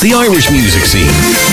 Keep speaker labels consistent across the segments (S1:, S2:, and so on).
S1: the Irish music scene.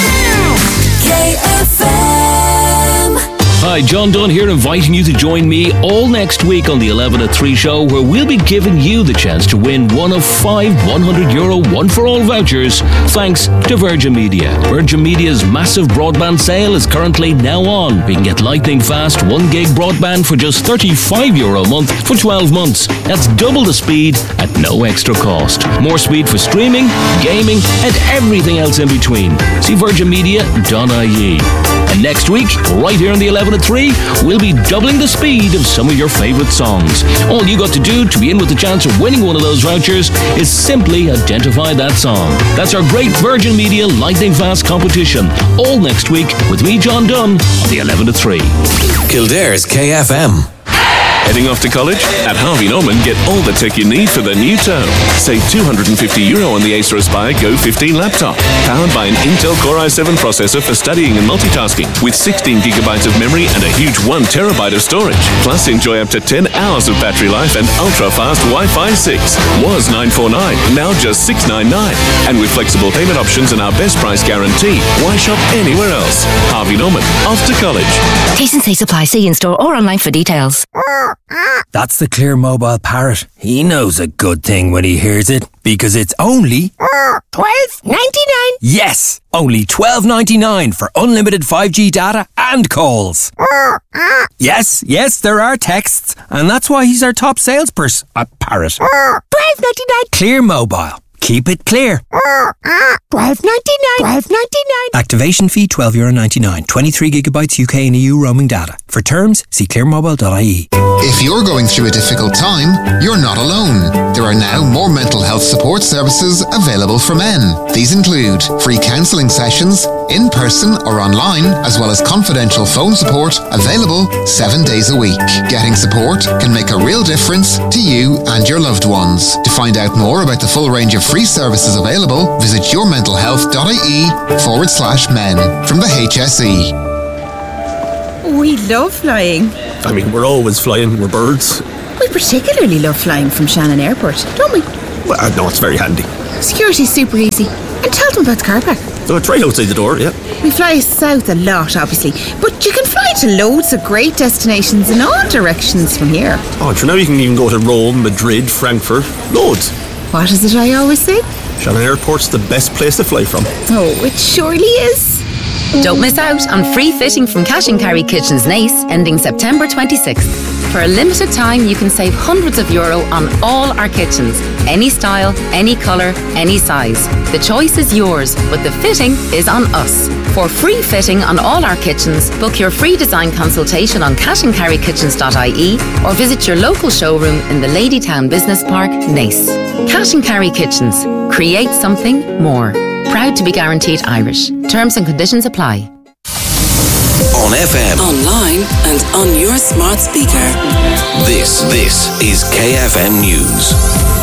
S1: Hi, John Dunn here, inviting you to join me all next week on the 11 at 3 show, where we'll be giving you the chance to win one of 5 €100 one-for-all vouchers, thanks to Virgin Media. Virgin Media's massive broadband sale is currently now on. We can get lightning fast 1 gig broadband for just €35 a month for 12 months. That's double the speed at no extra cost. More speed for streaming, gaming, and everything else in between. See virginmedia.ie. And next week, right here on the 11 at 3, we'll be doubling the speed of some of your favourite songs. All you got to do to be in with the chance of winning one of those vouchers is simply identify that song. That's our great Virgin Media lightning fast competition. All next week with me, John Dunn, on the 11 at 3.
S2: Kildare's KFM.
S3: Heading off to college? At Harvey Norman, get all the tech you need for the new term. Save €250 on the Acer Aspire Go 15 laptop. Powered by an Intel Core i7 processor for studying and multitasking, with 16GB of memory and a huge 1TB of storage. Plus, enjoy up to 10 hours of battery life and ultra-fast Wi-Fi 6. Was $949, now just $699. And with flexible payment options and our best price guarantee, why shop anywhere else? Harvey Norman, off to college.
S4: T&C supply. See in-store or online for details.
S2: That's the Clear Mobile Parrot. He knows a good thing when he hears it, because it's only
S4: $12.99.
S2: Yes, only $12.99 for unlimited 5G data and calls. Yes, there are texts, and that's why he's our top salesperson. A parrot.
S4: $12.99.
S2: Clear Mobile. Keep it clear.
S4: $12.99.
S2: Activation fee €12.99. 23GB UK and EU roaming data. For terms, see clearmobile.ie.
S5: If you're going through a difficult time, you're not alone. There are now more mental health support services available for men. These include free counselling sessions, in person or online, as well as confidential phone support available 7 days a week. Getting support can make a real difference to you and your loved ones. To find out more about the full range of free services available, visit yourmentalhealth.ie/men from the HSE.
S6: We love flying.
S7: I mean, we're always flying, we're birds.
S6: We particularly love flying from Shannon Airport, don't we?
S7: Well, no, it's very handy.
S6: Security's super easy. And tell them about the car park.
S7: So it's right outside the door, yeah.
S6: We fly south a lot, obviously, but you can fly to loads of great destinations in all directions from here.
S7: Oh, for now you can even go to Rome, Madrid, Frankfurt, loads.
S6: What is it I always say?
S7: Shannon Airport's the best place to fly from.
S6: Oh, it surely is.
S8: Don't miss out on free fitting from Cash & Carry Kitchens Nace, ending September 26th. For a limited time, you can save hundreds of euro on all our kitchens. Any style, any colour, any size. The choice is yours, but the fitting is on us. For free fitting on all our kitchens, book your free design consultation on cashandcarrykitchens.ie or visit your local showroom in the Ladytown Business Park, Nace. Cash & Carry Kitchens. Create something more. Proud to be guaranteed Irish. Terms and conditions apply.
S2: On FM,
S9: online and on your smart speaker.
S2: This is KFM News.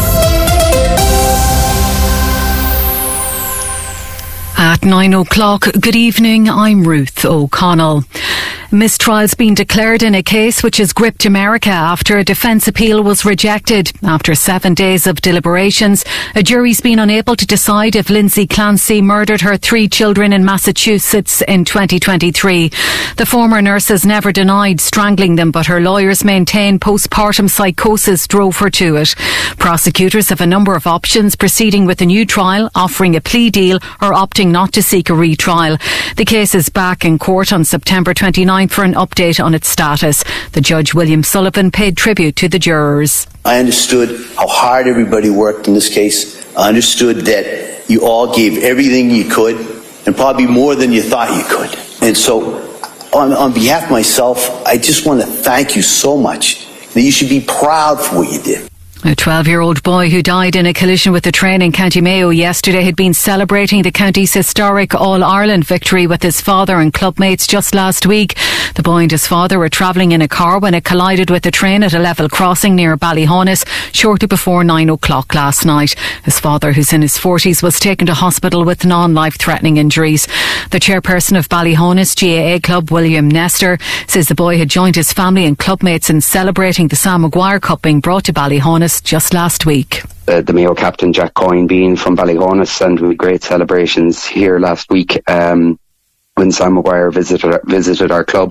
S10: At 9 o'clock, good evening, I'm Ruth O'Connell. Mistrial's been declared in a case which has gripped America after a defence appeal was rejected. After 7 days of deliberations, a jury's been unable to decide if Lindsay Clancy murdered her 3 children in Massachusetts in 2023. The former nurse has never denied strangling them, but her lawyers maintain postpartum psychosis drove her to it. Prosecutors have a number of options: proceeding with a new trial, offering a plea deal, or opting not to seek a retrial. The case is back in court on September 29th for an update on its status. The judge, William Sullivan, paid tribute to the jurors.
S11: I understood how hard everybody worked in this case. I understood that you all gave everything you could, and probably more than you thought you could. And so, on behalf of myself, I just want to thank you so much. That you should be proud for what you did.
S10: A 12-year-old boy who died in a collision with a train in County Mayo yesterday had been celebrating the county's historic All-Ireland victory with his father and clubmates just last week. The boy and his father were travelling in a car when it collided with a train at a level crossing near Ballyhonus shortly before 9 o'clock last night. His father, who's in his 40s, was taken to hospital with non-life-threatening injuries. The chairperson of Ballyhonus GAA Club, William Nestor, says the boy had joined his family and clubmates in celebrating the Sam Maguire Cup being brought to Ballyhonus Ballyhonus just last week.
S12: The Mayo captain Jack Coyne being from Ballyhonus, and we had great celebrations here last week when Sam Maguire visited our club.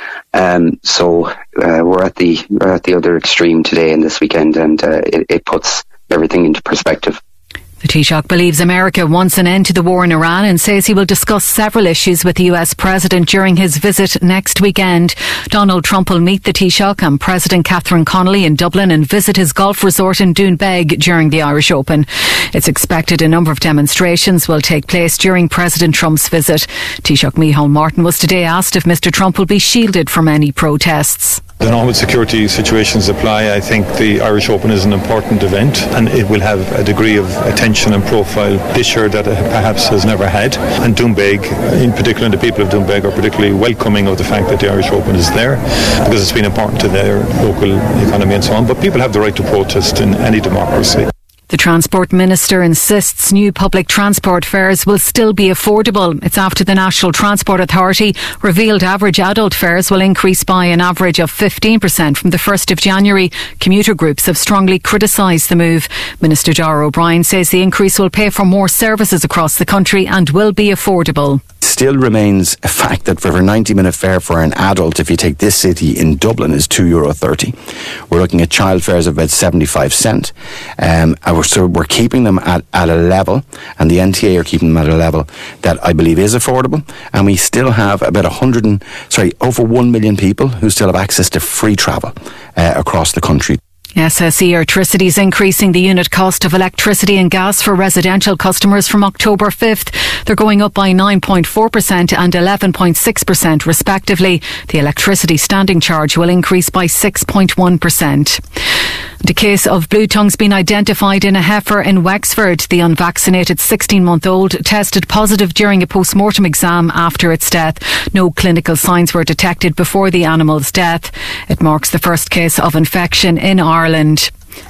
S12: So we're at the other extreme today and this weekend, and it puts everything into perspective.
S10: The Taoiseach believes America wants an end to the war in Iran and says he will discuss several issues with the US President during his visit next weekend. Donald Trump will meet the Taoiseach and President Catherine Connolly in Dublin and visit his golf resort in Doonbeg during the Irish Open. It's expected a number of demonstrations will take place during President Trump's visit. Taoiseach Micheál Martin was today asked if Mr Trump will be shielded from any protests.
S13: The normal security situations apply. I think the Irish Open is an important event, and it will have a degree of attention and profile this year that it perhaps has never had. And Doonbeg, in particular, the people of Doonbeg are particularly welcoming of the fact that the Irish Open is there, because it's been important to their local economy and so on. But people have the right to protest in any democracy.
S10: The Transport Minister insists new public transport fares will still be affordable. It's after the National Transport Authority revealed average adult fares will increase by an average of 15% from the 1st of January. Commuter groups have strongly criticised the move. Minister Dara O'Brien says the increase will pay for more services across the country and will be affordable.
S14: Still remains a fact that for a 90-minute fare for an adult, if you take this city in Dublin, is €2.30. We're looking at child fares of about 75 cents. So we're keeping them at a level, and the NTA are keeping them at a level that I believe is affordable. And we still have about over 1 million people who still have access to free travel across the country.
S10: SSE Electricity is increasing the unit cost of electricity and gas for residential customers from October 5th. They're going up by 9.4% and 11.6% respectively. The electricity standing charge will increase by 6.1%. The case of blue tongue's been identified in a heifer in Wexford. The unvaccinated 16-month-old tested positive during a post-mortem exam after its death. No clinical signs were detected before the animal's death. It marks the first case of infection in Ireland.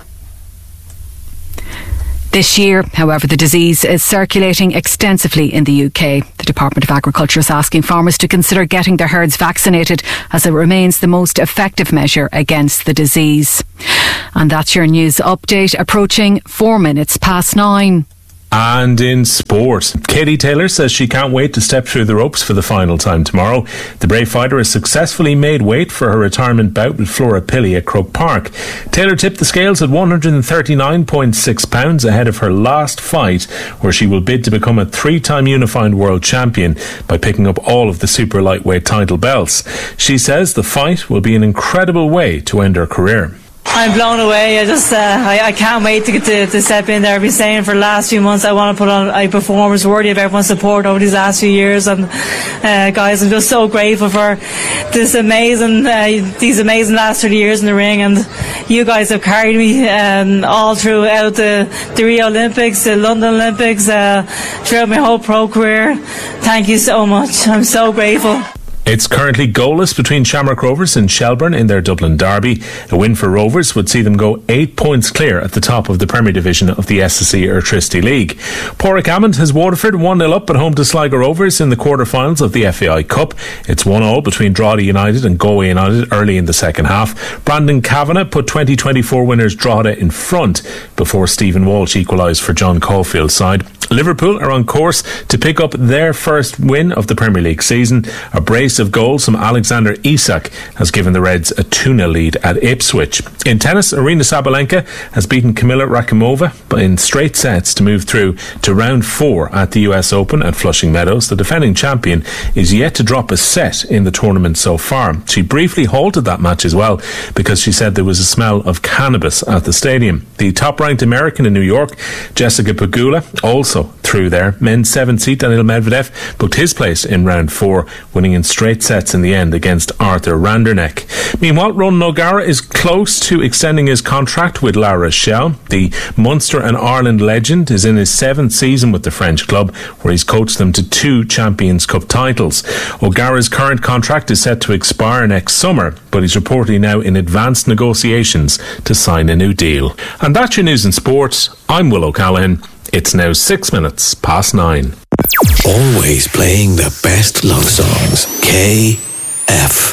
S10: This year, however, the disease is circulating extensively in the UK. The Department of Agriculture is asking farmers to consider getting their herds vaccinated, as it remains the most effective measure against the disease. And that's your news update, approaching 4 minutes past 9.
S15: And in sport, Katie Taylor says she can't wait to step through the ropes for the final time tomorrow. The brave fighter has successfully made weight for her retirement bout with Flora Pilley at Croke Park. Taylor tipped the scales at £139.6 ahead of her last fight, where she will bid to become a 3-time unified world champion by picking up all of the super lightweight title belts. She says the fight will be an incredible way to end her career.
S16: I'm blown away. I can't wait to get to step in there. I've been saying for the last few months I want to put on a performance worthy of everyone's support over these last few years. And guys, I'm just so grateful for these amazing last 30 years in the ring. And you guys have carried me all throughout the Rio Olympics, the London Olympics, throughout my whole pro career. Thank you so much. I'm so grateful.
S15: It's currently goalless between Shamrock Rovers and Shelbourne in their Dublin derby. A win for Rovers would see them go 8 points clear at the top of the Premier Division of the SSE Electricity League. Porrick Hammond has Waterford 1-0 up at home to Sligo Rovers in the quarter-finals of the FAI Cup. It's 1-1 between Drogheda United and Galway United early in the second half. Brandon Kavanagh put 2024 winners Drogheda in front before Stephen Walsh equalised for John Caulfield's side. Liverpool are on course to pick up their first win of the Premier League season. A brace of goals from Alexander Isak has given the Reds a 2-0 lead at Ipswich. In tennis, Aryna Sabalenka has beaten Kamila Rakimova in straight sets to move through to round 4 at the US Open at Flushing Meadows. The defending champion is yet to drop a set in the tournament so far. She briefly halted that match as well because she said there was a smell of cannabis at the stadium. The top-ranked American in New York, Jessica Pegula, also through there. Men's 7th seed Daniil Medvedev booked his place in round 4, winning in straight sets in the end against Arthur Randerneck. Meanwhile, Ronan O'Gara is close to extending his contract with La Rochelle. The Munster and Ireland legend is in his 7th season with the French club, where he's coached them to 2 Champions Cup titles. O'Gara's current contract is set to expire next summer, but he's reportedly now in advanced negotiations to sign a new deal. And that's your news in sports. I'm Will O'Callaghan. It's now 6 minutes past 9.
S17: Always playing the best love songs. KF.